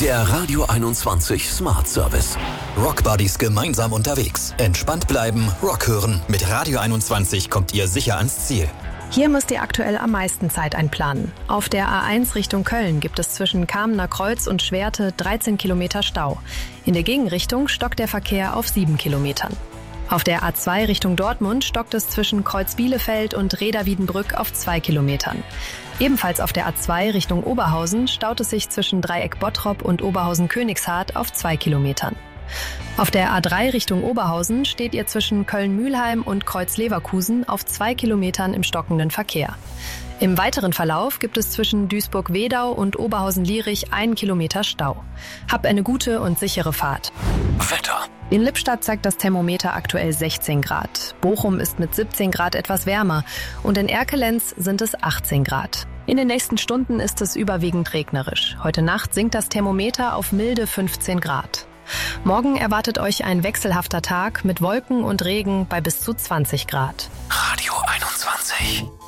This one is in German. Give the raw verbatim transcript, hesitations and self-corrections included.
Der Radio einundzwanzig Smart Service. Rock Buddies gemeinsam unterwegs. Entspannt bleiben, Rock hören. Mit Radio einundzwanzig kommt ihr sicher ans Ziel. Hier müsst ihr aktuell am meisten Zeit einplanen. Auf der A eins Richtung Köln gibt es zwischen Kamener Kreuz und Schwerte dreizehn Kilometer Stau. In der Gegenrichtung stockt der Verkehr auf sieben Kilometern. Auf der A zwei Richtung Dortmund stockt es zwischen Kreuz Bielefeld und Reda-Wiedenbrück auf zwei Kilometern. Ebenfalls auf der A zwei Richtung Oberhausen staut es sich zwischen Dreieck Bottrop und Oberhausen-Königshardt auf zwei Kilometern. Auf der A drei Richtung Oberhausen steht ihr zwischen Köln-Mühlheim und Kreuz Leverkusen auf zwei Kilometern im stockenden Verkehr. Im weiteren Verlauf gibt es zwischen Duisburg-Wedau und Oberhausen-Lierich einen Kilometer Stau. Habt eine gute und sichere Fahrt. Wetter. In Lippstadt zeigt das Thermometer aktuell sechzehn Grad. Bochum ist mit siebzehn Grad etwas wärmer und in Erkelenz sind es achtzehn Grad. In den nächsten Stunden ist es überwiegend regnerisch. Heute Nacht sinkt das Thermometer auf milde fünfzehn Grad. Morgen erwartet euch ein wechselhafter Tag mit Wolken und Regen bei bis zu zwanzig Grad. Radio einundzwanzig.